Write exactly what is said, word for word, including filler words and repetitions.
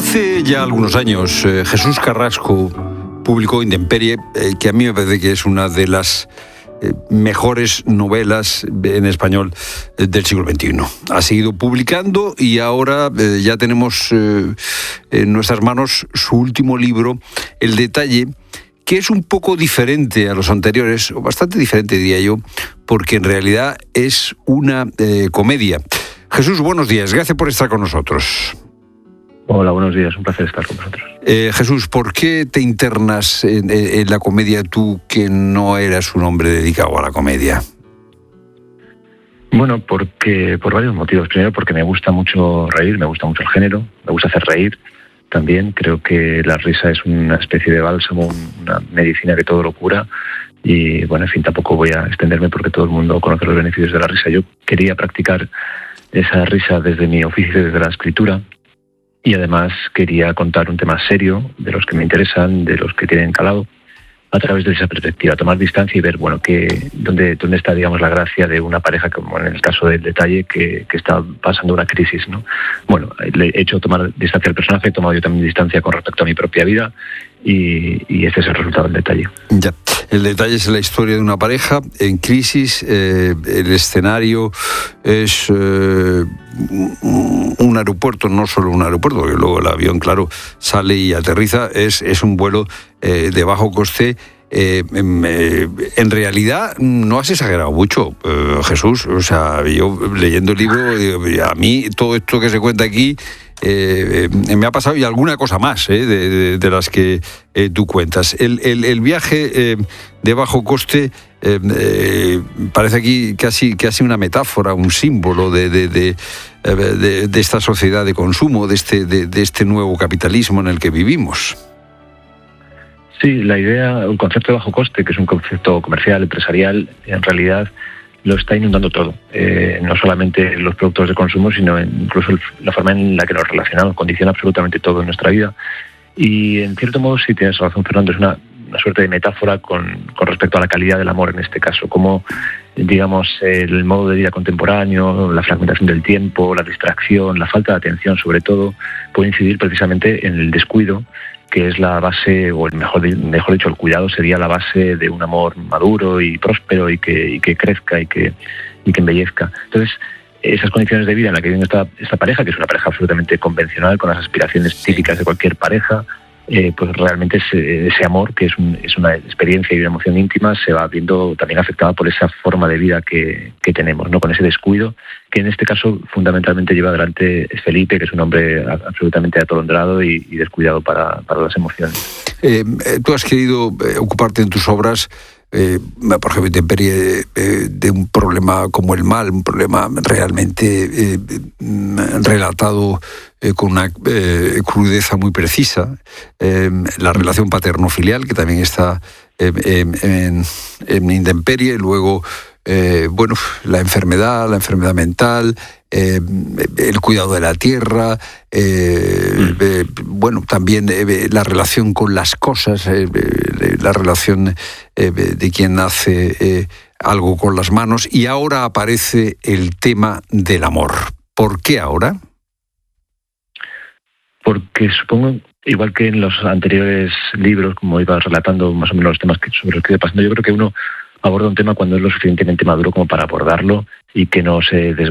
Hace ya algunos años, eh, Jesús Carrasco publicó Intemperie, eh, que a mí me parece que es una de las eh, mejores novelas en español eh, del siglo veintiuno. Ha seguido publicando y ahora eh, ya tenemos eh, en nuestras manos su último libro, El Detalle, que es un poco diferente a los anteriores, o bastante diferente diría yo, porque en realidad es una eh, comedia. Jesús, buenos días, gracias por estar con nosotros. Hola, buenos días, un placer estar con vosotros. Eh, Jesús, ¿por qué te internas en, en la comedia tú, que no eras un hombre dedicado a la comedia? Bueno, porque por varios motivos. Primero, porque me gusta mucho reír, me gusta mucho el género, me gusta hacer reír. También creo que la risa es una especie de bálsamo, una medicina que todo lo cura. Y bueno, en fin, tampoco voy a extenderme porque todo el mundo conoce los beneficios de la risa. Yo quería practicar esa risa desde mi oficio, desde la escritura. Y además quería contar un tema serio, de los que me interesan, de los que tienen calado, a través de esa perspectiva, tomar distancia y ver, bueno, que, dónde, dónde está, digamos, la gracia de una pareja, como en el caso del Detalle, que, que está pasando una crisis, ¿no? Bueno, le he hecho tomar distancia al personaje, he tomado yo también distancia con respecto a mi propia vida, y, y este es el resultado del Detalle. Ya. El Detalle es la historia de una pareja en crisis. Eh, el escenario es eh, un aeropuerto, no solo un aeropuerto, porque luego el avión, claro, sale y aterriza. Es, es un vuelo eh, de bajo coste. Eh, eh, en realidad no has exagerado mucho, eh, Jesús. O sea, yo leyendo el libro, digo, a mí todo esto que se cuenta aquí eh, eh, me ha pasado, y alguna cosa más eh, de, de, de las que eh, tú cuentas. El, el, el viaje eh, de bajo coste eh, eh, parece aquí casi, casi una metáfora, un símbolo de, de, de, de, de esta sociedad de consumo, de este, de, de este nuevo capitalismo en el que vivimos. Sí, la idea, el concepto de bajo coste, que es un concepto comercial, empresarial, en realidad lo está inundando todo. Eh, no solamente los productos de consumo, sino incluso la forma en la que nos relacionamos, condiciona absolutamente todo en nuestra vida. Y en cierto modo, sí tienes razón, Fernando, es una, una suerte de metáfora con, con respecto a la calidad del amor en este caso. Como, digamos, el modo de vida contemporáneo, la fragmentación del tiempo, la distracción, la falta de atención sobre todo, puede incidir precisamente en el descuido, que es la base, o el mejor, mejor dicho, el cuidado sería la base de un amor maduro y próspero y que, y que crezca y que, y que embellezca. Entonces, esas condiciones de vida en las que vive esta, esta pareja, que es una pareja absolutamente convencional, con las aspiraciones típicas de cualquier pareja, eh, pues realmente ese, ese amor, que es, un, es una experiencia y una emoción íntima, se va viendo también afectada por esa forma de vida que, que tenemos, ¿no? Con ese descuido, que en este caso fundamentalmente lleva adelante Felipe, que es un hombre absolutamente atolondrado y, y descuidado para, para las emociones. Eh, tú has querido eh, ocuparte en tus obras, eh, por ejemplo, Intemperie, eh, de un problema como el mal, un problema realmente eh, relatado eh, con una eh, crudeza muy precisa, eh, la relación paterno-filial, que también está eh, en, en Intemperie, luego Eh, bueno, la enfermedad, la enfermedad mental, eh, el cuidado de la tierra, eh, mm. eh, bueno, también eh, la relación con las cosas, eh, eh, la relación eh, de quien hace eh, algo con las manos, y ahora aparece el tema del amor. ¿Por qué ahora? Porque supongo, igual que en los anteriores libros, como iba relatando más o menos los temas que, sobre los que iba pasando, yo creo que uno aborda un tema cuando es lo suficientemente maduro como para abordarlo y que no se desvía